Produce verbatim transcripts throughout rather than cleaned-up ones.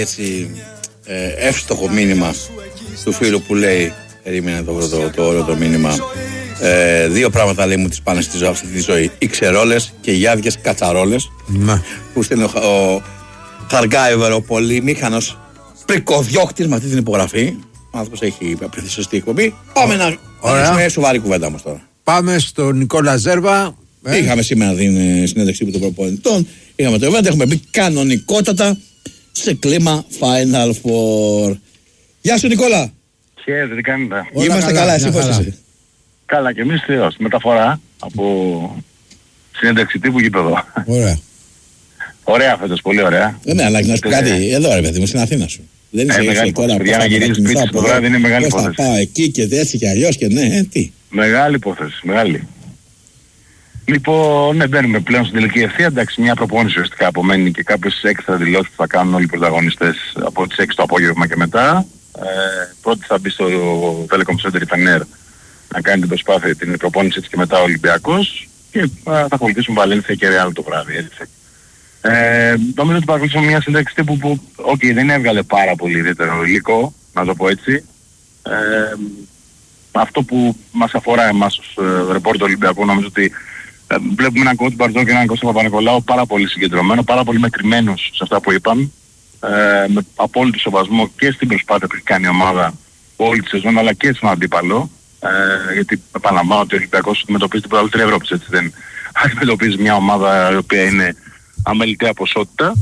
Έτσι, ε, εύστοχο μήνυμα του φίλου που λέει, περίμενε το πρώτο το όλο το μήνυμα. Ε, δύο πράγματα λέει μου τις πάνε στη ζωή, στη ζωή. Οι ξερόλες και οι άδειες κατσαρόλες. Να. Που στέλνει ο, ο Θαργκάιβερ, ο πολυμήχανος πρικοδιώκτης με αυτή την υπογραφή. Ο άνθρωπος έχει απευθύνει σωστή εκπομπή. Πάμε να κάνουμε σοβαρή κουβέντα μας τώρα. Πάμε στον Νικόλα Ζέρβα. Ε. Είχαμε σήμερα την συνέντευξη των προπονητών. Είχαμε το event, έχουμε μπει κανονικότατα σε κλίμα Final Four. Γεια σου Νικόλα. Χαίρετε, τι κάνετε? Είμαστε καλά, καλά, εσύ πώς είσαι? Καλά και εμείς θεός. Μεταφορά από συνέντευξη τύπου γήπεδο. Ωραία. Ωραία φέτος, πολύ ωραία. Ε, ναι, αλλά να σου πω κάτι, εδώ ρε παιδί μου, στην Αθήνα σου. Δεν είσαι ε, έξω τώρα. Για να γυρίσεις σπίτι το βράδυ είναι μεγάλη υπόθεση. Πώς θα πάω εκεί και έτσι και αλλιώς και ναι, ε, τι. Μεγάλη υπόθεση, μεγάλη. Λοιπόν, ναι, μπαίνουμε πλέον στην τελική ευθεία. Εντάξει, μια προπόνηση ουσιαστικά απομένει και κάποιες έξτρα δηλώσεις που θα κάνουν όλοι οι πρωταγωνιστές από τις έξι το απόγευμα και μετά. Ε, πρώτη θα μπει στο Telecom Center η Φενέρ να κάνει την προσπάθεια, την προπόνηση έτσι και μετά ο Ολυμπιακός και α, θα ακολουθήσουν Βαλένθια και Ρεάλ το βράδυ, έτσι. Ε, νομίζω ότι παρακολουθήσαμε μια σύνταξη τύπου που, οκ, okay, δεν έβγαλε πάρα πολύ ιδιαίτερο υλικό, να το πω έτσι. Ε, αυτό που μας αφορά εμάς ως ε, ρεπόρτερ Ολυμπιακού, νομίζω ότι ε, βλέπουμε έναν Κώτη Μπαρτζό και έναν Κώστα Παπα-Νικολάου πάρα πολύ συγκεντρωμένο, πάρα πολύ μετρημένος σε αυτά που είπαν, ε, με απόλυτο σεβασμό και στην προσπάθεια που έχει κάνει η ομάδα όλη τη σεζόν, αλλά και στον αντίπαλο. Ε, γιατί επαναλαμβάνω ότι ο Ολυμπιακός αντιμετωπίζει την πρωταθλήτρια Ευρώπης, έτσι δεν αντιμετωπίζει μια ομάδα η οποία είναι αμεληταία ποσότητα.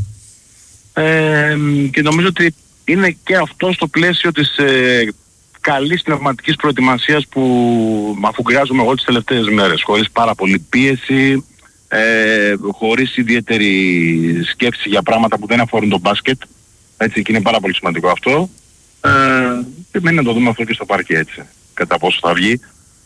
Ε, και νομίζω ότι είναι και αυτό στο πλαίσιο της ε, καλής πνευματικής προετοιμασίας που αφουγκράζομαι εγώ τις τελευταίες μέρες, χωρίς πάρα πολύ πίεση, ε, χωρίς ιδιαίτερη σκέψη για πράγματα που δεν αφορούν το μπάσκετ, έτσι, και είναι πάρα πολύ σημαντικό αυτό. Ε, και μένει να το δούμε αυτό και στο παρκέ, έτσι, κατά πόσο θα βγει.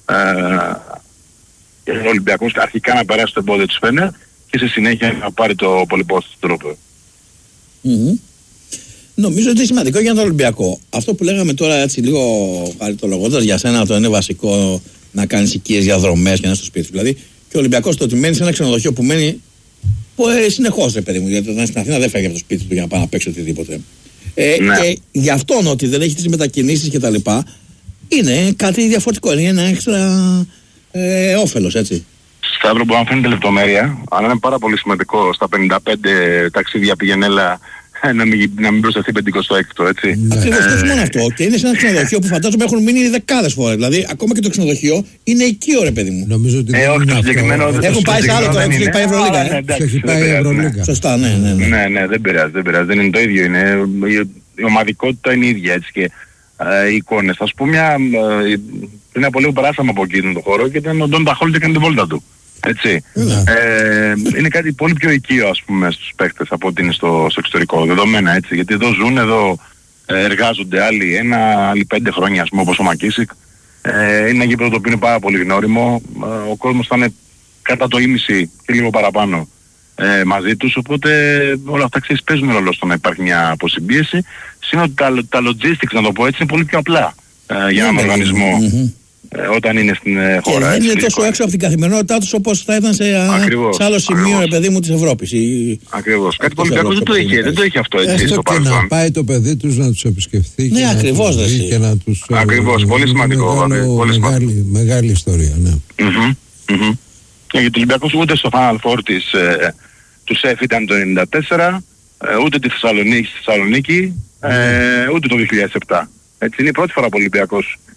Ε, ο Ολυμπιακός αρχικά να περάσει το εμπόδιο της Φενέρ και σε συνέχεια να πάρει το πολυπόθητο τρόπο. Mm-hmm. Νομίζω ότι είναι σημαντικό για τον Ολυμπιακό. Αυτό που λέγαμε τώρα έτσι λίγο χαριτολογώντας για σένα, το είναι βασικό να κάνεις οικίες διαδρομές και να είσαι στο σπίτι. Δηλαδή και ο Ολυμπιακός το ότι μένει σε ένα ξενοδοχείο που μένει ε, συνεχώς ρε παιδί μου, γιατί όταν στην Αθήνα δεν φεύγει από το σπίτι του για να πάει να παίξει οτιδήποτε. Ε, ναι. Και γι' αυτόν ότι δεν έχει τις μετακινήσεις και τα λοιπά είναι κάτι διαφορετικό, είναι ένα έξτρα ε, όφελος, έτσι. Σταύρο, που αν φαίνεται λεπτομέρεια, αλλά είναι πάρα πολύ σημαντικό στα πενήντα πέντε ταξίδια πηγενέλα να μην, να μην προσταθεί πενηκοστό έκτο, έτσι. Ναι. Ακριβώς, όχι μόνο αυτό. Και είναι σε ένα ξενοδοχείο που φαντάζομαι έχουν μείνει δεκάδες φορές. Δηλαδή, ακόμα και το ξενοδοχείο είναι οικείο, ρε παιδί μου. Νομίζω ότι ε, όχι, το συγκεκριμένο, αυτό. Έχουν πάει σε άλλο τώρα, έχει πάει Ευρωλίγα. Έχει πάει Ευρωλίγα. Σωστά, ναι, ναι, ναι. Ναι, ναι, δεν πειράζει, δεν πειράζει. Δεν είναι το ίδιο. Είναι, η ομαδικότητα είναι η ίδια, έτσι. Και ε, οι εικόνες. Θα σου πω μια. Ε, πριν από λίγο περάσαμε από εκείνον τον χώρο και ήταν ο Ντόντα Χόλ και έκανε την βόλτα του. Έτσι. Mm. Ε, είναι κάτι πολύ πιο οικείο, ας πούμε, στους παίκτες από ότι είναι στο, στο εξωτερικό. Δεδομένα, έτσι. Γιατί εδώ ζουν, εδώ ε, εργάζονται άλλοι ένα, άλλοι πέντε χρόνια, ας πούμε, όπως ο Μακίσικ. Ε, είναι ένα γήπεδο το οποίο είναι πάρα πολύ γνώριμο. Ε, ο κόσμος θα είναι κατά το ίμιση και λίγο παραπάνω ε, μαζί τους. Οπότε όλα αυτά ξέρεις παίζουν ρόλο στο να υπάρχει μια αποσυμπίεση. Σύνοτι τα, τα logistics, να το πω έτσι, είναι πολύ πιο απλά ε, για έναν mm-hmm. οργανισμό. Mm-hmm. όταν είναι στην ε, χώρα. Και δεν είναι τόσο έξω από την καθημερινότητά τους όπως θα ήταν σε, σε άλλο σημείο, ρε παιδί μου, της Ευρώπης. Ή... Ακριβώς. Κάτι πολύ κακό δεν το είχε, δεν το είχε αυτό έτσι. Έστω και να πάει το παιδί τους να τους επισκεφθεί. Ναι, ακριβώς. Και να τους... Ακριβώς, πολύ σημαντικό. Μεγάλη, μεγάλη ιστορία, ναι. Mm-hmm, mm-hmm. Γιατί ο Ολυμπιακός ούτε στο Final Four της, ε, του ΣΕΦ ήταν το ενενήντα τέσσερα, ε, ούτε τη Θεσσαλονίκη, στη Θεσσαλονίκη, ε, ούτε το δύο χιλιάδες επτά. Έτσι είναι η πρώτη φορά που ο Ολυμπιακός